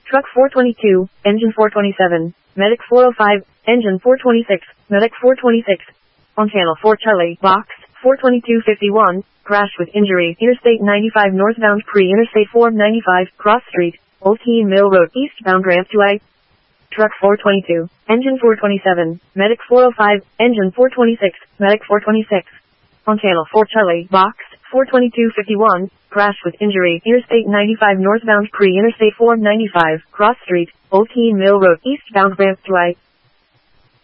Truck 422, engine 427, medic 405, engine 426, medic 426. On channel 4 Charlie, box, 42251, crash with injury, Interstate 95 northbound pre-Interstate 495, cross street, Old Keene Mill Road, eastbound ramp to I. Truck 422, engine 427, medic 405, engine 426, medic 426. On channel 4 Charlie, box, 42251, crash with injury, Interstate 95 northbound pre-Interstate 495, cross street, Old Keene Mill Road, eastbound ramp to I.